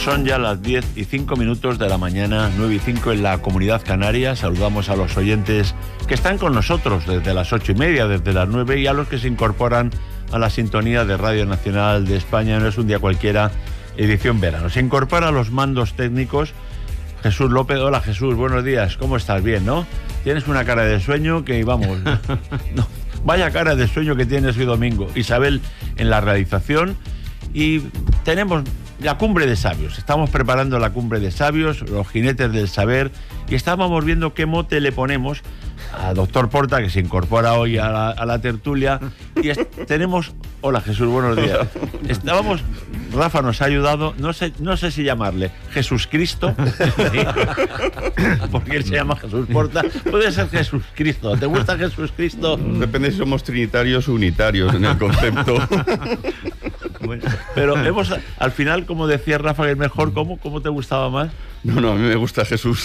Son ya las 10:05 de la mañana, 9:05 en la Comunidad Canaria. Saludamos a los oyentes que están con nosotros desde las 8:30, desde las 9, y a los que se incorporan a la sintonía de Radio Nacional de España. No es un día cualquiera, edición verano. Se incorpora a los mandos técnicos Jesús López. Hola Jesús, buenos días. ¿Cómo estás? Bien, ¿no? Tienes una cara de sueño que, vamos, no, vaya cara de sueño que tienes hoy domingo. Isabel en la realización, y tenemos la Cumbre de Sabios. Estamos preparando la Cumbre de Sabios, los jinetes del saber, y estábamos viendo qué mote le ponemos a doctor Porta, que se incorpora hoy a la tertulia. Y tenemos... Hola Jesús, buenos días. Estábamos... Rafa nos ha ayudado, no sé si llamarle Jesús Cristo, porque él se llama Jesús Porta. Puede ser Jesús Cristo. ¿Te gusta Jesús Cristo? Depende si somos trinitarios o unitarios en el concepto. Bueno, pero al final, como decía Rafa, que es mejor, ¿cómo te gustaba más? No, a mí me gusta Jesús.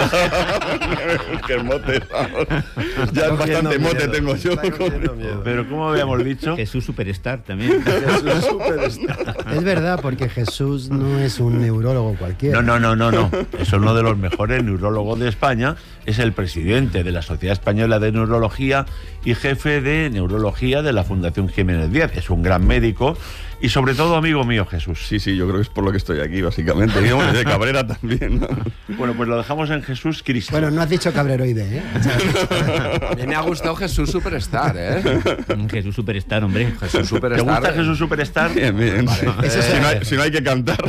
Que mote, ya es bastante mote tengo yo. Pero ¿cómo habíamos dicho? Jesús Superstar también. Jesús Superstar. Es verdad, porque Jesús no es un neurólogo cualquiera. No. Es uno de los mejores neurólogos de España. Es el presidente de la Sociedad Española de Neurología y jefe de neurología de la Fundación Jiménez Díaz. Es un gran médico y sobre todo amigo mío, Jesús. Sí, yo creo que es por lo que estoy aquí, básicamente. Y de Cabrera también, ¿no? Bueno, pues lo dejamos en Jesús Cristo. Bueno, no has dicho cabreroide, ¿eh? A mí me ha gustado Jesús Superstar, ¿eh? Jesús Superstar, hombre. Jesús Superstar. ¿Te gusta Jesús Superstar? Bien. Vale. Si no hay que cantar.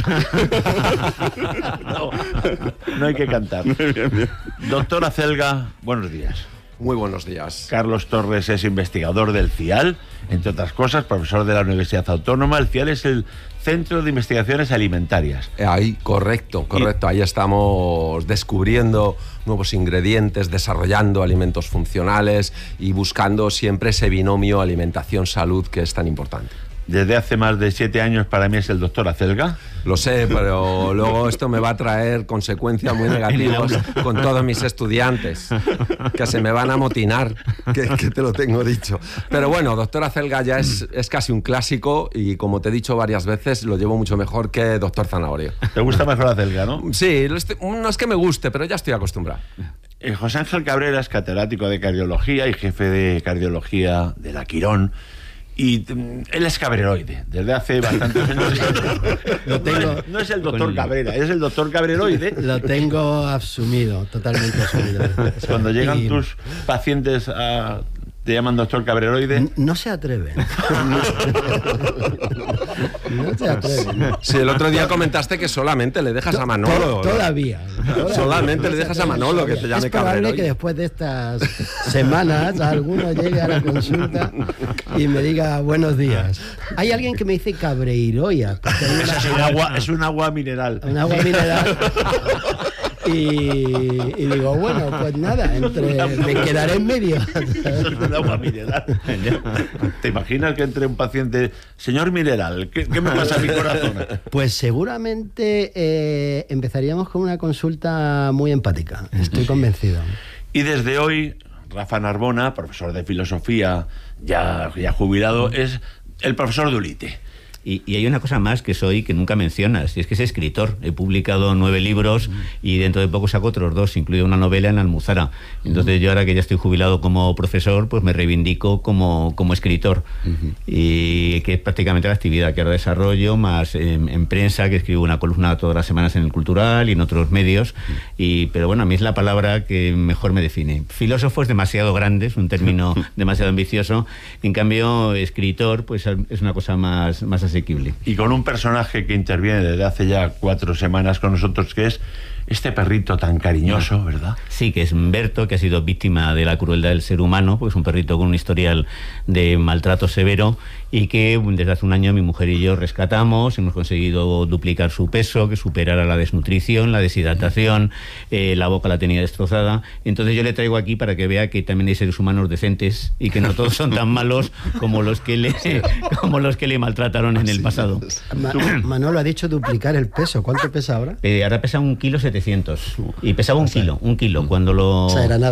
No hay que cantar. Bien. Doctor Acelga, buenos días. Muy buenos días. Carlos Torres es investigador del CIAL, entre otras cosas, profesor de la Universidad Autónoma. El CIAL es el Centro de Investigaciones Alimentarias. Ahí, correcto. Ahí estamos descubriendo nuevos ingredientes, desarrollando alimentos funcionales y buscando siempre ese binomio alimentación-salud que es tan importante. Desde hace más de 7 años para mí es el doctor Acelga. Lo sé, pero luego esto me va a traer consecuencias muy negativas con todos mis estudiantes, que se me van a amotinar, que te lo tengo dicho. Pero bueno, doctor Acelga ya es casi un clásico y, como te he dicho varias veces, lo llevo mucho mejor que doctor Zanahorio. ¿Te gusta mejor Acelga, no? Sí, no es que me guste, pero ya estoy acostumbrado. José Ángel Cabrera es catedrático de cardiología y jefe de cardiología de la Quirón. Y él es cabreroide, desde hace bastantes años. No es el doctor Cabrera, es el doctor cabreroide. Lo tengo totalmente asumido. Cuando llegan tus pacientes ¿te llaman doctor cabreroide? No se atreven. No se atreven. Sí, el otro día comentaste que solamente le dejas a Manolo. Todavía. Solamente le dejas a Manolo que te llame cabreroide. Es probable que después de estas semanas alguno llegue a la consulta y me diga buenos días. Hay alguien que me dice cabreiroia. Es un agua mineral. Un agua mineral. Y digo, bueno, pues nada, me quedaré en medio. Es un agua mineral. ¿Te imaginas que entre un paciente, señor mineral, ¿qué me pasa a mi corazón? Pues seguramente empezaríamos con una consulta muy empática. Estoy convencido. Y desde hoy, Rafa Narbona, profesor de filosofía ya jubilado, es el profesor de Ulite. Y hay una cosa más que nunca mencionas, y es que es escritor. He publicado 9 libros y dentro de poco saco otros 2, incluida una novela en Almuzara. Entonces yo, ahora que ya estoy jubilado como profesor, pues me reivindico como escritor. Y que es prácticamente la actividad que ahora desarrollo, más en prensa, que escribo una columna todas las semanas en El Cultural y en otros medios. Pero bueno, a mí es la palabra que mejor me define. Filósofo es demasiado grande, es un término demasiado ambicioso. En cambio, escritor pues es una cosa más asequible. Y con un personaje que interviene desde hace ya 4 semanas con nosotros, que es este perrito tan cariñoso, ¿verdad? Sí, que es Humberto, que ha sido víctima de la crueldad del ser humano, pues es un perrito con un historial de maltrato severo y que desde hace un año mi mujer y yo rescatamos. Hemos conseguido duplicar su peso, que superara la desnutrición, la deshidratación, la boca la tenía destrozada. Entonces yo le traigo aquí para que vea que también hay seres humanos decentes y que no todos son tan malos como los que le maltrataron en el pasado. Manolo ha dicho duplicar el peso. ¿Cuánto pesa ahora? Ahora pesa 1,7 kg. Y pesaba un kilo cuando lo... O sea, era nada.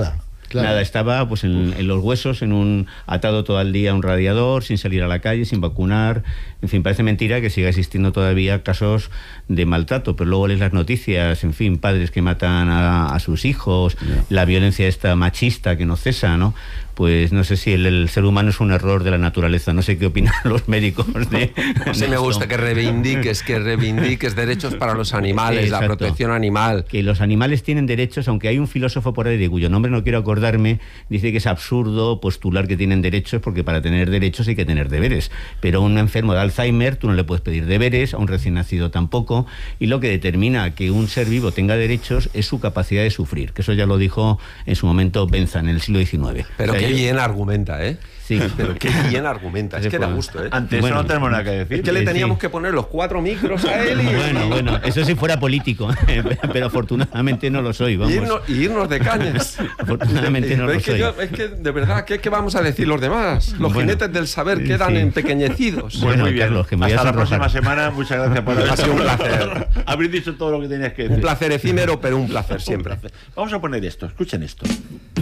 Claro. Nada, estaba pues en los huesos, atado todo el día a un radiador, sin salir a la calle, sin vacunar. En fin, parece mentira que siga existiendo todavía casos de maltrato, pero luego lees las noticias, en fin, padres que matan a sus hijos, la violencia esta machista que no cesa, ¿no? Pues no sé si el ser humano es un error de la naturaleza. No sé qué opinan los médicos de Sí, me gusta que reivindiques derechos para los animales, Exacto. la protección animal. Que los animales tienen derechos, aunque hay un filósofo por ahí de cuyo nombre no quiero acordarme, dice que es absurdo postular que tienen derechos, porque para tener derechos hay que tener deberes. Pero a un enfermo de Alzheimer tú no le puedes pedir deberes, a un recién nacido tampoco, y lo que determina que un ser vivo tenga derechos es su capacidad de sufrir, que eso ya lo dijo en su momento Bentham en el siglo XIX. Pero qué bien argumenta, ¿eh? Sí. Pero qué bien argumenta, es que da gusto, ¿eh? Antes Bueno, no tenemos nada que decir. Es que le teníamos sí. que poner los 4 micros a él y... Bueno, eso si fuera político, pero afortunadamente no lo soy, vamos. Y irnos de cañas. Afortunadamente no lo es, que soy. es que, de verdad, ¿qué vamos a decir los demás? Los Bueno, jinetes del saber quedan sí. empequeñecidos. Bueno, Muy bien. Carlos, que me voy a Hasta la sonrojar. próxima semana. Muchas gracias por haber Ha sido un placer. Habéis dicho todo lo que tenías que decir. Un placer efímero, pero un placer siempre. Vamos a poner esto. Escuchen esto.